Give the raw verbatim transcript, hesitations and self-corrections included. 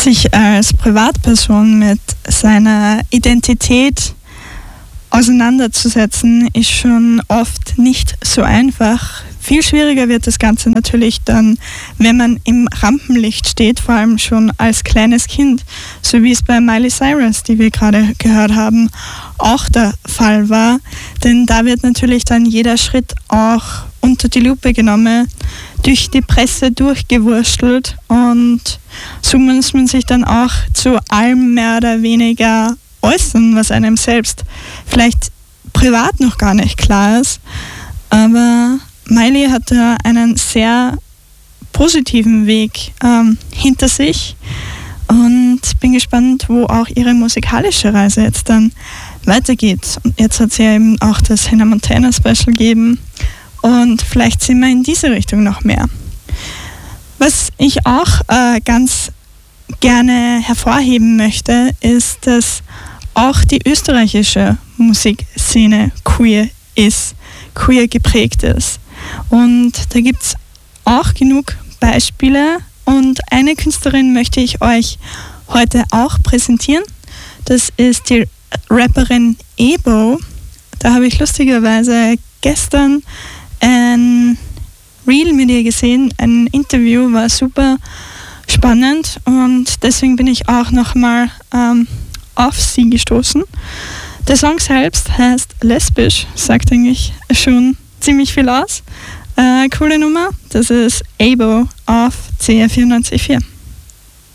Sich als Privatperson mit seiner Identität auseinanderzusetzen, ist schon oft nicht so einfach. Viel schwieriger wird das Ganze natürlich dann, wenn man im Rampenlicht steht, vor allem schon als kleines Kind, so wie es bei Miley Cyrus, die wir gerade gehört haben, auch der Fall war. Denn da wird natürlich dann jeder Schritt auch unter die Lupe genommen, durch die Presse durchgewurstelt und so muss man sich dann auch zu allem mehr oder weniger äußern, was einem selbst vielleicht privat noch gar nicht klar ist. Aber Miley hat da einen sehr positiven Weg ähm, hinter sich und bin gespannt, wo auch ihre musikalische Reise jetzt dann weitergeht. Und jetzt hat sie ja eben auch das Hannah Montana Special gegeben und vielleicht sehen wir in diese Richtung noch mehr. Was ich auch äh, ganz gerne hervorheben möchte, ist, dass auch die österreichische Musikszene queer ist, queer geprägt ist. Und da gibt es auch genug Beispiele und eine Künstlerin möchte ich euch heute auch präsentieren. Das ist die Rapperin Ebo. Da habe ich lustigerweise gestern ein Reel mit ihr gesehen, ein Interview, war super spannend und deswegen bin ich auch nochmal ähm, auf sie gestoßen. Der Song selbst heißt Lesbisch, sagt eigentlich schon ziemlich viel aus. Äh, coole Nummer, das ist Abo auf C R vierundneunzig Komma vier.